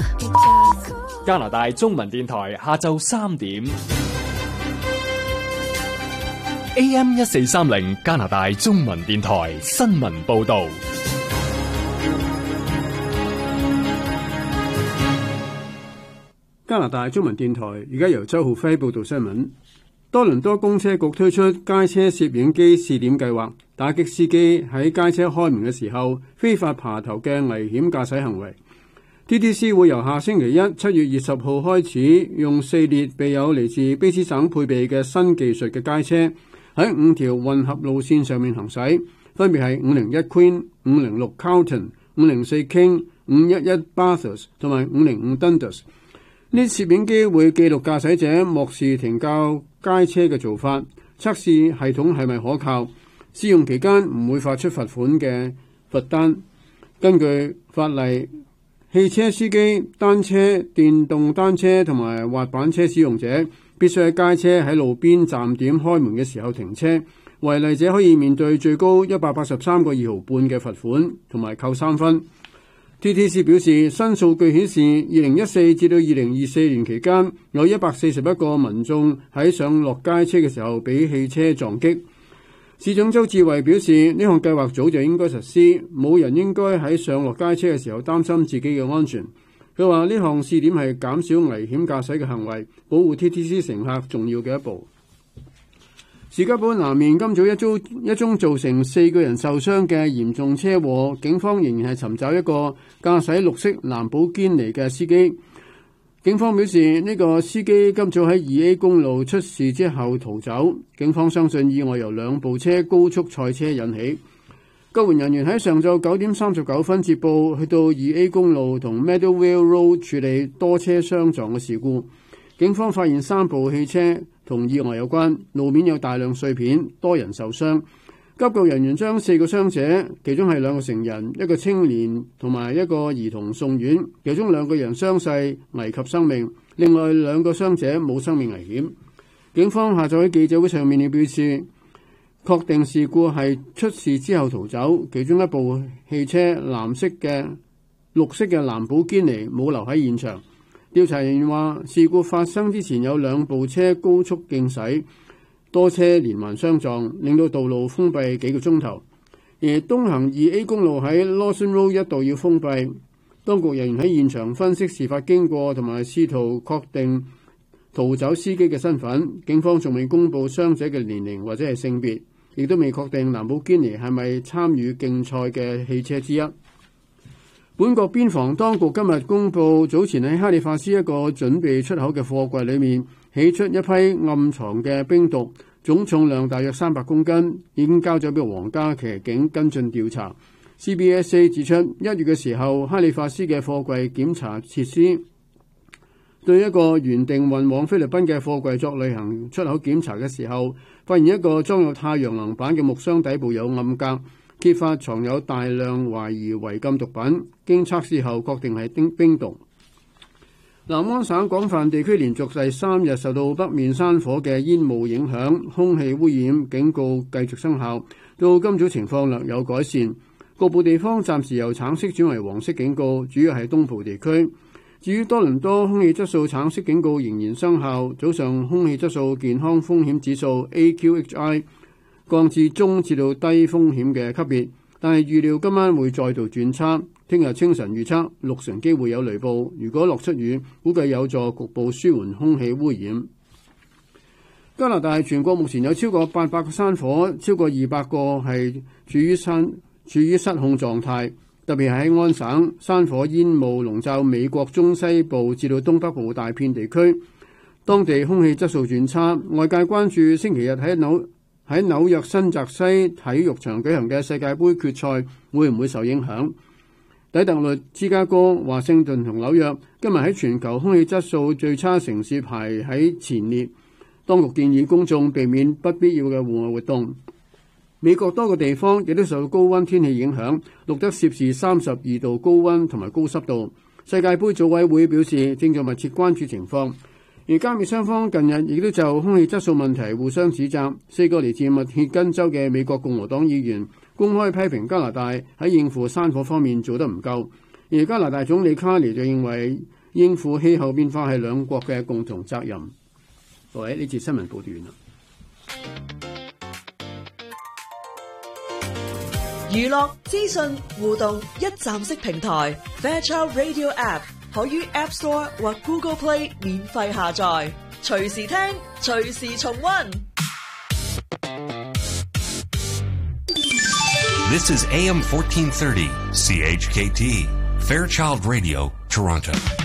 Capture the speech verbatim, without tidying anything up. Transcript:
加拿大中文電台下晝三點 A M 一四三零加拿大中文電台新聞報道。 加拿大中文電台而家由周浩輝報道新聞。多倫多公車局推出街車攝影機試點計劃，打擊司機喺街車開門嘅時候非法爬頭嘅危險駕駛行為。T T C 會由下星期一七月二十號開始，用四列備有嚟自卑斯省配備嘅新技術嘅街車喺五條混合路線上面行駛，分別係五零一 Queen、五零六 Carlton、五零四 King、五一一 Bathurst 同埋五零五 Dundas。呢啲攝影機會記錄駕駛者漠視停靠街車嘅做法，測試系統係咪可靠。試用期間唔會發出罰款嘅罰單。根據法例，汽車司機、單車、電動單車同埋滑板車使用者必須喺街車喺路邊站點開門嘅時候停車，違例者可以面對最高一百八十三個二毫半嘅罰款同埋扣三分。T T C 表示，新數據顯示，二零一四至到二零二四年期間，有一百四十一個民眾喺上落街車嘅時候被汽車撞擊。市長周志偉表示，呢項計劃早就應該實施，冇人應該喺上落街車嘅時候擔心自己嘅安全。佢話呢項試點係減少危險駕駛嘅行為，保護 T T C 乘客重要嘅一步。士嘉堡南面今早一宗一宗造成四個人受傷嘅嚴重車禍，警方仍然係尋找一個駕駛綠色蘭博基尼嘅司機。警方表示，呢個司機今早喺二 A 公路出事之後逃走。警方相信意外由兩部車高速賽車引起。救援人員喺上晝九點三十九分接報，去到二 A 公路同 Meadowvale Road 處理多車相撞嘅事故。警方發現三部汽車同意外有關，路面有大量碎片，多人受傷。急救人員將四個傷者，其中係兩個成人、一個青年同埋一個兒童送院，其中兩個人傷勢危及生命，另外兩個傷者冇生命危險。警方下晝喺記者會上面亦表示，確定事故係出事之後逃走，其中一部汽車藍色嘅綠色嘅蘭博基尼冇留喺現場。調查人員話，事故發生之前有兩部車高速競駛，多車連環相撞，令到道路封閉幾個鐘頭。而東行二 A 公路喺 Lawson Road 一度要封閉，當局人員喺現場分析事發經過同埋試圖確定逃走司機嘅身份。警方仲未公布傷者嘅年齡或者係性別，亦都未確定蘭博基尼係咪參與競賽嘅汽車之一。本國邊防當局今日公布，早前喺哈利法斯一個準備出口嘅貨櫃裏面起出一批暗藏嘅冰毒，總重量大約三百公斤，已經交咗俾皇家騎警跟進調查。C B S A 指出，一月嘅時候，哈利法斯嘅貨櫃檢查設施對一個原定運往菲律賓嘅貨櫃作旅行出口檢查嘅時候，發現一個裝有太陽能板嘅木箱底部有暗格，揭發藏有大量懷疑違禁毒品，經測試後確定係冰冰毒。南安省廣泛地區連續第三日受到北面山火嘅煙霧影響，空氣污染警告繼續生效。到今早情況略有改善，局部地方暫時由橙色轉為黃色警告，主要係東部地區。至於多倫多，空氣質素橙色警告仍然生效，早上空氣質素健康風險指數 A Q H I 降至中至到低風險嘅級別，但係預料今晚會再度轉差。聽日清晨預測六成機會有雷暴，如果落出雨，估計有助局部舒緩空氣污染。加拿大全國目前有超過八百個山火，超過二百個係處於山處於失控狀態，特別係喺安省，山火煙霧籠罩美國中西部至到東北部大片地區，當地空氣質素轉差。外界關注星期日喺紐喺紐約新澤西體育場舉行嘅世界盃決賽會唔會受影響？底特律、芝加哥、華盛頓同紐約今日喺全球空氣質素最差城市排喺前列。當局建議公眾避免不必要嘅戶外活動。美國多個地方亦都受到高溫天氣影響，錄得攝氏三十二度高溫同埋高濕度。世界盃組委會表示正在密切關注情況。而加美雙方近日亦都就空氣質素問題互相指責。四個嚟自密歇根州嘅美國共和黨議員公開批評加拿大喺應付山火方面做得唔夠， 而加拿大總理卡尼就認為應付氣候變化係兩國嘅共同責任。各位，呢節新聞報道完啦。 娛樂資訊互動一站式平台 Fairchild Radio App 可於 App Store 或 Google Play 免費下載，隨時聽，隨時重溫。 This is A M fourteen thirty C H K T Fairchild Radio, Toronto.